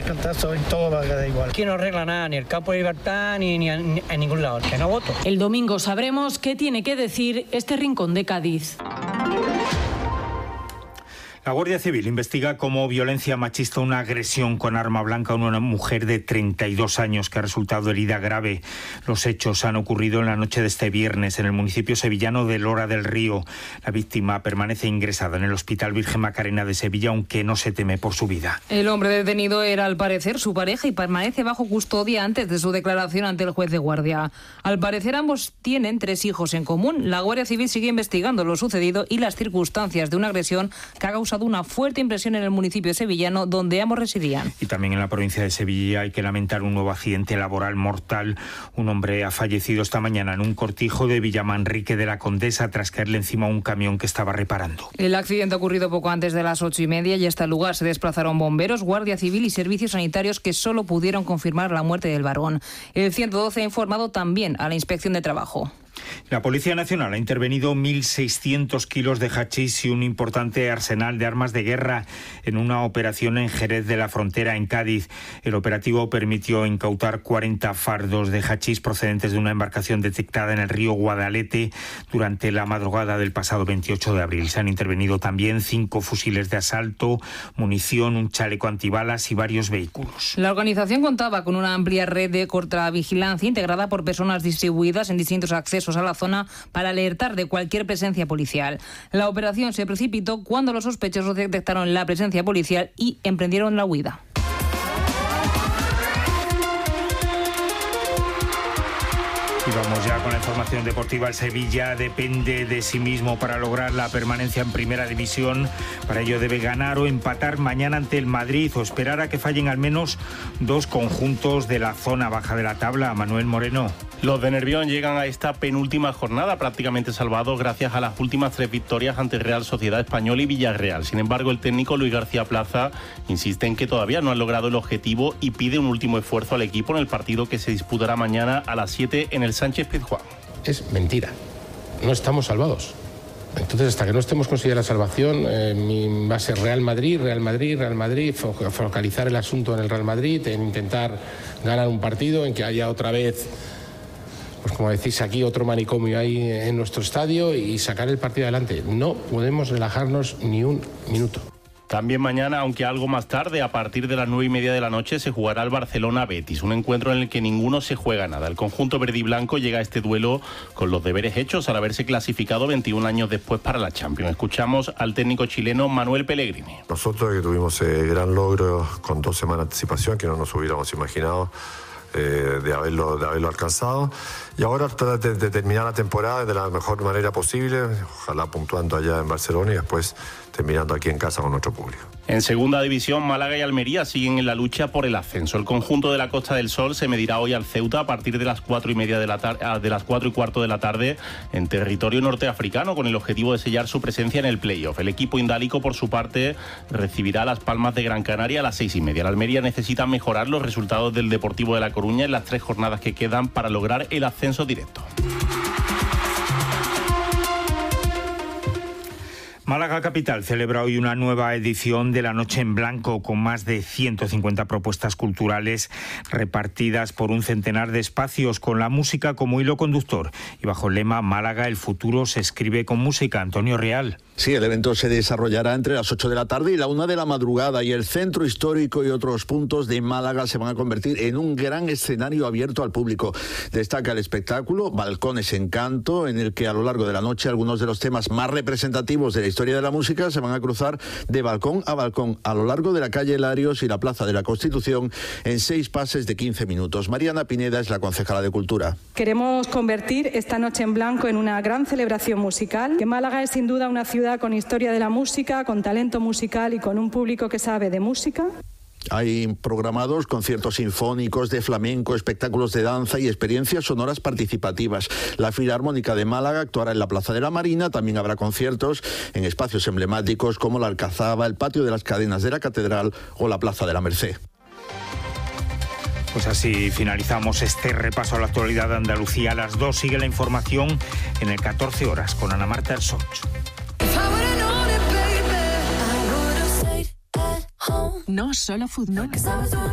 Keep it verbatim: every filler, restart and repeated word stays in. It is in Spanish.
cantazo, en todo va a quedar igual. Aquí no arregla nada, ni el campo de Libertad, ni, ni, a, ni en ningún lado, que no voto. El domingo sabremos qué tiene que decir este rincón de Cádiz. La Guardia Civil investiga como violencia machista una agresión con arma blanca a una mujer de treinta y dos años que ha resultado herida grave. Los hechos han ocurrido en la noche de este viernes en el municipio sevillano de Lora del Río. La víctima permanece ingresada en el Hospital Virgen Macarena de Sevilla, aunque no se teme por su vida. El hombre detenido era, al parecer, su pareja y permanece bajo custodia antes de su declaración ante el juez de guardia. Al parecer, ambos tienen tres hijos en común. La Guardia Civil sigue investigando lo sucedido y las circunstancias de una agresión que ha causado una fuerte impresión en el municipio sevillano donde ambos residían. Y también en la provincia de Sevilla hay que lamentar un nuevo accidente laboral mortal. Un hombre ha fallecido esta mañana en un cortijo de Villamanrique de la Condesa tras caerle encima a un camión que estaba reparando. El accidente ha ocurrido poco antes de las ocho y media y hasta el lugar se desplazaron bomberos, Guardia Civil y servicios sanitarios que solo pudieron confirmar la muerte del varón. El ciento doce ha informado también a la Inspección de Trabajo. La Policía Nacional ha intervenido mil seiscientos kilos de hachís y un importante arsenal de armas de guerra en una operación en Jerez de la Frontera, en Cádiz. El operativo permitió incautar cuarenta fardos de hachís procedentes de una embarcación detectada en el río Guadalete durante la madrugada del pasado veintiocho de abril. Se han intervenido también cinco fusiles de asalto, munición, un chaleco antibalas y varios vehículos. La organización contaba con una amplia red de contravigilancia integrada por personas distribuidas en distintos accesos a la zona para alertar de cualquier presencia policial. La operación se precipitó cuando los sospechosos detectaron la presencia policial y emprendieron la huida. Y vamos ya con la información deportiva. El Sevilla depende de sí mismo para lograr la permanencia en Primera División. Para ello debe ganar o empatar mañana ante el Madrid o esperar a que fallen al menos dos conjuntos de la zona baja de la tabla. Manuel Moreno. Los de Nervión llegan a esta penúltima jornada prácticamente salvados gracias a las últimas tres victorias ante Real Sociedad Española y Villarreal. Sin embargo, el técnico Luis García Plaza insiste en que todavía no han logrado el objetivo y pide un último esfuerzo al equipo en el partido que se disputará mañana a las siete en el Sánchez Pizjuán. Es mentira, no estamos salvados. Entonces, hasta que no estemos consiguiendo la salvación, eh, va a ser Real Madrid, Real Madrid, Real Madrid, focalizar el asunto en el Real Madrid, en intentar ganar un partido, en que haya otra vez, pues como decís aquí, otro manicomio ahí en nuestro estadio y sacar el partido adelante. No podemos relajarnos ni un minuto. También mañana, aunque algo más tarde, a partir de las nueve y media de la noche, se jugará el Barcelona-Betis, un encuentro en el que ninguno se juega nada. El conjunto verde y blanco llega a este duelo con los deberes hechos al haberse clasificado veintiún años después para la Champions. Escuchamos al técnico chileno Manuel Pellegrini. Nosotros que tuvimos el gran logro con dos semanas de anticipación, que no nos hubiéramos imaginado eh, de, haberlo, de haberlo alcanzado. Y ahora tratar de, de terminar la temporada de la mejor manera posible, ojalá puntuando allá en Barcelona y después terminando aquí en casa con nuestro público. En segunda división, Málaga y Almería siguen en la lucha por el ascenso. El conjunto de la Costa del Sol se medirá hoy al Ceuta a partir de las cuatro y media de la tarde, de las cuatro y cuarto de la tarde en territorio norteafricano, con el objetivo de sellar su presencia en el playoff. El equipo indálico, por su parte, recibirá Las Palmas de Gran Canaria a las seis y media. La Almería necesita mejorar los resultados del Deportivo de La Coruña en las tres jornadas que quedan para lograr el ascenso directo. Málaga Capital celebra hoy una nueva edición de la Noche en Blanco con más de ciento cincuenta propuestas culturales repartidas por un centenar de espacios con la música como hilo conductor y bajo el lema Málaga, el futuro se escribe con música. Antonio Real. Sí, el evento se desarrollará entre las ocho de la tarde y la una de la madrugada y el centro histórico y otros puntos de Málaga se van a convertir en un gran escenario abierto al público. Destaca el espectáculo Balcones Encanto, en el que a lo largo de la noche algunos de los temas más representativos de la historia de la música se van a cruzar de balcón a balcón a lo largo de la calle Larios y la Plaza de la Constitución en seis pases de quince minutos. Mariana Pineda es la concejala de Cultura. Queremos convertir esta Noche en Blanco en una gran celebración musical, que Málaga es sin duda una ciudad con historia de la música, con talento musical y con un público que sabe de música. Hay programados conciertos sinfónicos, de flamenco, espectáculos de danza y experiencias sonoras participativas. La Filarmónica de Málaga actuará en la Plaza de la Marina. También habrá conciertos en espacios emblemáticos como la Alcazaba, el Patio de las Cadenas de la Catedral o la Plaza de la Merced. Pues así finalizamos este repaso a la actualidad de Andalucía. A las dos sigue la información en el catorce horas con Ana Marta Ersoch. No solo fútbol.